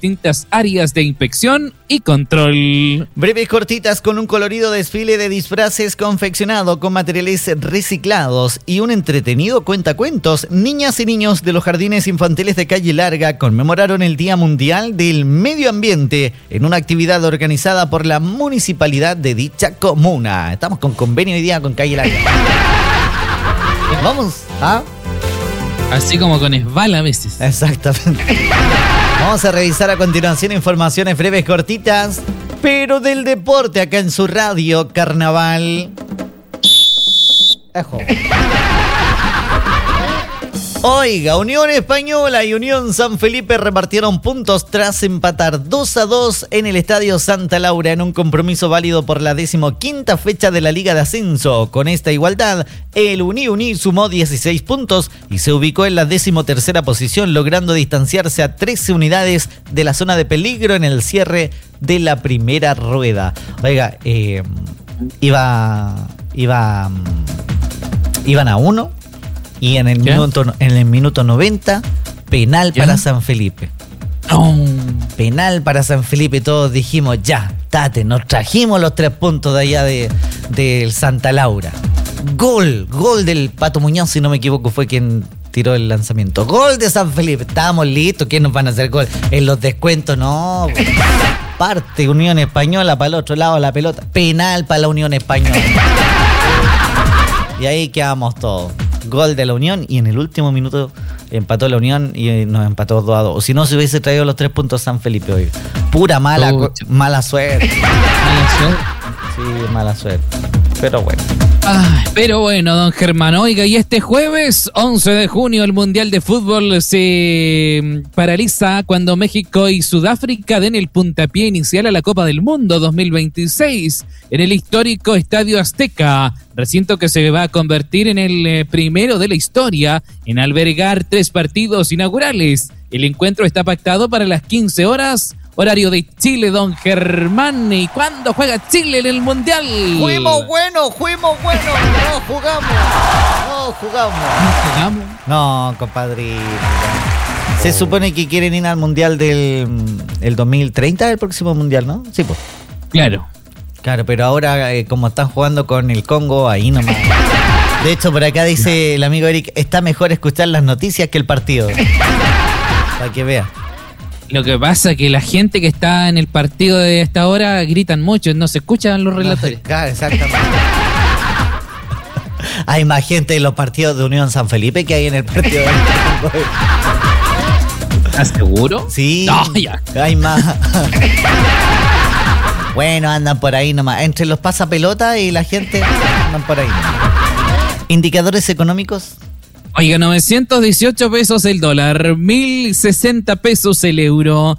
distintas áreas de inspección y control. Breves cortitas con un colorido desfile de disfraces confeccionado con materiales reciclados y un entretenido cuentacuentos. Niñas y niños de los jardines infantiles de Calle Larga conmemoraron el Día Mundial del Medio Ambiente en una actividad organizada por la municipalidad de dicha comuna. Estamos con convenio hoy día con Calle Larga. Vamos, ¿ah? Así como con esbala a veces. Exactamente. Vamos a revisar a continuación informaciones breves cortitas, pero del deporte acá en su radio Carnaval. Ejo. Oiga, Unión Española y Unión San Felipe repartieron puntos tras empatar 2-2 en el Estadio Santa Laura en un compromiso válido por la 15ª fecha de la Liga de Ascenso. Con esta igualdad, el Uni sumó 16 puntos y se ubicó en la 13ª posición, logrando distanciarse a 13 unidades de la zona de peligro en el cierre de la primera rueda. Oiga, iban a 1. Y en el minuto 90, penal para San Felipe. Penal para San Felipe. Todos dijimos, ya, tate, nos trajimos los 3 puntos de allá del Santa Laura. Gol del Pato Muñoz, si no me equivoco, fue quien tiró el lanzamiento. Gol de San Felipe. Estábamos listos. ¿Quién nos van a hacer gol? En los descuentos, no. Parte Unión Española para el otro lado la pelota. Penal para la Unión Española. Y ahí quedamos todos. Gol de la Unión y en el último minuto empató la Unión y nos empató 2-2. O si no, se hubiese traído los 3 puntos San Felipe hoy. Pura mala suerte. ¿Mala suerte? Sí, mala suerte. Pero bueno. Pero bueno, don Germán, oiga, y este jueves 11 de junio el Mundial de Fútbol se paraliza cuando México y Sudáfrica den el puntapié inicial a la Copa del Mundo 2026 en el histórico Estadio Azteca, recinto que se va a convertir en el primero de la historia en albergar 3 partidos inaugurales. El encuentro está pactado para las 15 horas, horario de Chile, don Germán. ¿Y cuándo juega Chile en el Mundial? Fuimos buenos. No jugamos. No, compadre. Se supone que quieren ir al Mundial del 2030, el próximo Mundial, ¿no? Sí, pues. Claro, pero ahora como están jugando con el Congo, ahí nomás. De hecho, por acá dice el amigo Eric, está mejor escuchar las noticias que el partido. Para que vea. Lo que pasa es que la gente que está en el partido de esta hora gritan mucho, no se escuchan los relatores. Claro, exactamente. Hay más gente en los partidos de Unión San Felipe que hay en el partido de... ¿Estás seguro? Sí. No, ya. Hay más. Bueno, andan por ahí nomás. Entre los pasapelotas y la gente andan por ahí. ¿Indicadores económicos? Oiga, 918 pesos el dólar, 1.060 pesos el euro,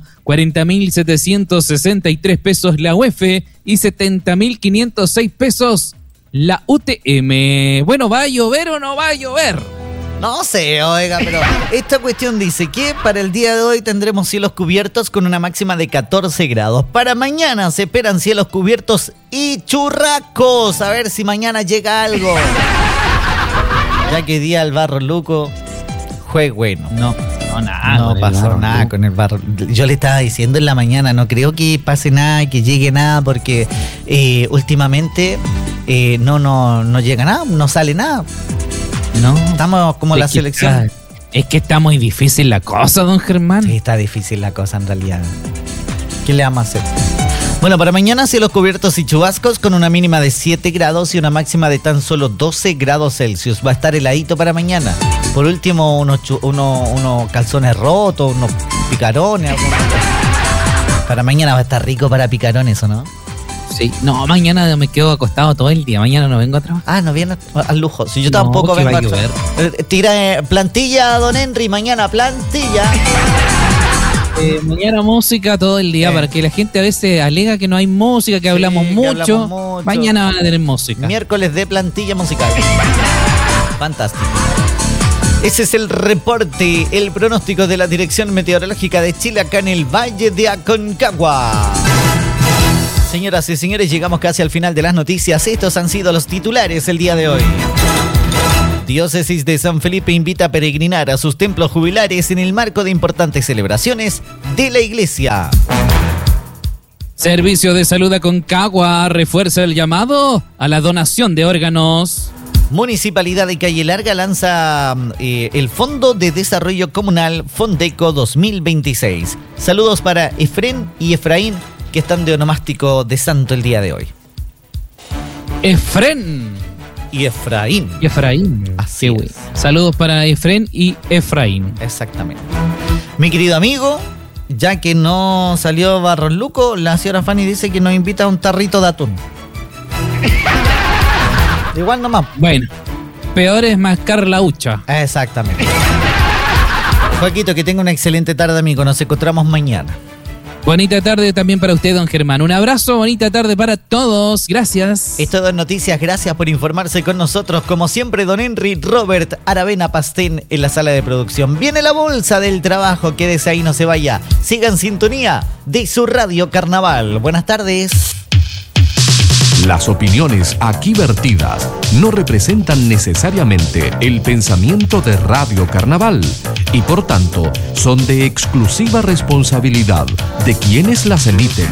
40.763 pesos la UF y 70.506 pesos la UTM. Bueno, ¿va a llover o no va a llover? No sé, oiga, pero esta cuestión dice que para el día de hoy tendremos cielos cubiertos con una máxima de 14 grados. Para mañana se esperan cielos cubiertos y churrascos. A ver si mañana llega algo. Ya que día el Barro Luco fue bueno. No pasó nada con el Barro. Yo le estaba diciendo en la mañana, no creo que pase nada, que llegue nada, porque últimamente no llega nada, no sale nada. No, estamos como la selección. Es que está muy difícil la cosa, don Germán. Sí, está difícil la cosa en realidad. ¿Qué le vamos a hacer? Bueno, para mañana cielos cubiertos y chubascos con una mínima de 7 grados y una máxima de tan solo 12 grados Celsius. Va a estar heladito para mañana. Por último, unos calzones rotos, unos picarones. Para mañana va a estar rico para picarones, ¿o no? Sí. No, mañana me quedo acostado todo el día. Mañana no vengo a trabajar. No viene al lujo. Si yo tampoco vengo a trabajar. Tira plantilla, don Henry. Mañana plantilla. Mañana música todo el día para que la gente a veces alega que no hay música, que hablamos mucho. Mañana van a tener música. Miércoles de plantilla musical. Fantástico. Ese es el reporte, el pronóstico de la Dirección Meteorológica de Chile acá en el Valle de Aconcagua. Señoras y señores, llegamos casi al final de las noticias. Estos han sido los titulares el día de hoy. Diócesis de San Felipe invita a peregrinar a sus templos jubilares en el marco de importantes celebraciones de la Iglesia. Servicio de Salud Aconcagua refuerza el llamado a la donación de órganos. Municipalidad de Calle Larga lanza el Fondo de Desarrollo Comunal Fondeco 2026. Saludos para Efrén y Efraín, que están de onomástico de santo el día de hoy. Efrén y Efraín. Así es. Saludos para Efrén y Efraín. Exactamente. Mi querido amigo, ya que no salió Barros Luco, la señora Fanny dice que nos invita a un tarrito de atún. Igual nomás. Bueno, peor es mascar la hucha. Exactamente. Joaquito, que tenga una excelente tarde, amigo. Nos encontramos mañana. Bonita tarde también para usted, don Germán. Un abrazo, bonita tarde para todos. Gracias. Esto es Noticias. Gracias por informarse con nosotros. Como siempre, don Henry Robert Aravena Pastén en la sala de producción. Viene la bolsa del trabajo. Quédese ahí, no se vaya. Siga en sintonía de su Radio Carnaval. Buenas tardes. Las opiniones aquí vertidas no representan necesariamente el pensamiento de Radio Carnaval y por tanto son de exclusiva responsabilidad de quienes las emiten.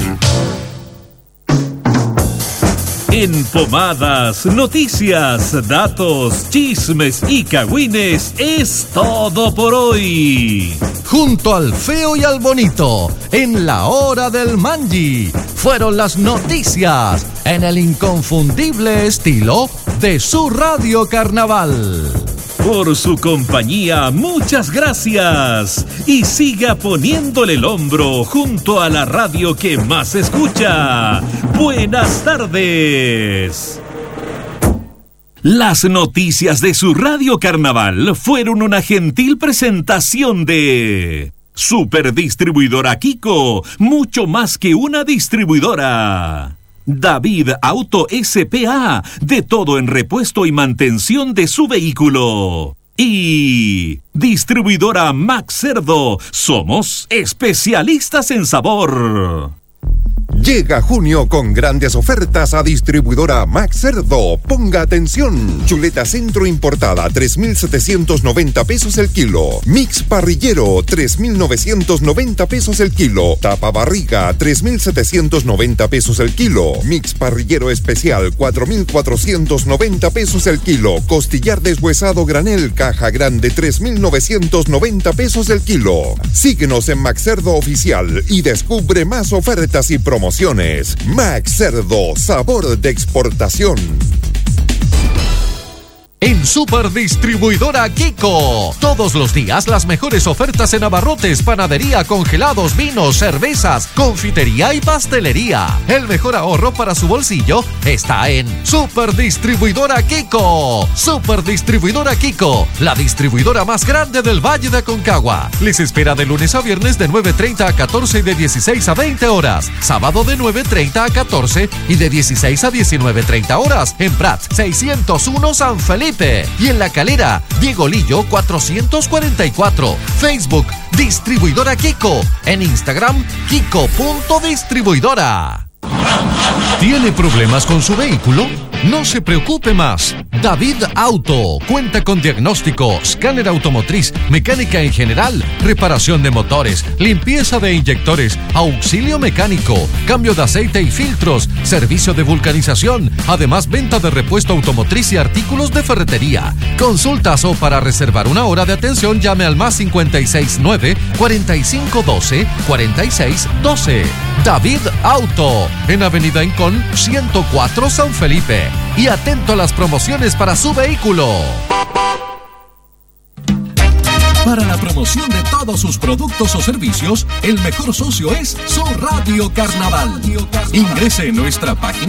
En Pomadas, noticias, datos, chismes y cagüines es todo por hoy. Junto al feo y al bonito, en la hora del Manji, fueron las noticias en el inconfundible estilo de su Radio Carnaval. Por su compañía, muchas gracias. Y siga poniéndole el hombro junto a la radio que más escucha. Buenas tardes. Las noticias de su Radio Carnaval fueron una gentil presentación de Superdistribuidora Kiko, mucho más que una distribuidora. David Auto S.p.A., de todo en repuesto y mantención de su vehículo. Y Distribuidora Max Cerdo, somos especialistas en sabor. Llega junio con grandes ofertas a Distribuidora Max Cerdo. Ponga atención. Chuleta centro importada, 3,790 pesos el kilo. Mix parrillero, 3,990 pesos el kilo. Tapa barriga, 3,790 pesos el kilo. Mix parrillero especial, 4,490 pesos el kilo. Costillar deshuesado granel, caja grande, 3,990 pesos el kilo. Síguenos en Max Cerdo Oficial y descubre más ofertas y promociones. Max Cerdo, sabor de exportación. En Superdistribuidora Kiko, todos los días las mejores ofertas en abarrotes, panadería, congelados, vinos, cervezas, confitería y pastelería. El mejor ahorro para su bolsillo está en Superdistribuidora Kiko. Superdistribuidora Kiko, la distribuidora más grande del Valle de Aconcagua. Les espera de lunes a viernes de 9:30 a 14 y de 16 a 20 horas. Sábado de 9:30 a 14 y de 16 a 19:30 horas. En Prat 601 San Felipe. Y en La Calera, Diego Lillo 444. Facebook, Distribuidora Kiko. En Instagram, Kiko.distribuidora. ¿Tiene problemas con su vehículo? No se preocupe más. David Auto cuenta con diagnóstico, escáner automotriz, mecánica en general, reparación de motores, limpieza de inyectores, auxilio mecánico, cambio de aceite y filtros, servicio de vulcanización, además venta de repuesto automotriz y artículos de ferretería. Consultas o para reservar una hora de atención llame al más 569 4512 4612. David Auto, en Avenida Incón 104 San Felipe. Y atento a las promociones para su vehículo. Para la promoción de todos sus productos o servicios, el mejor socio es su Radio Carnaval. Ingrese en nuestra página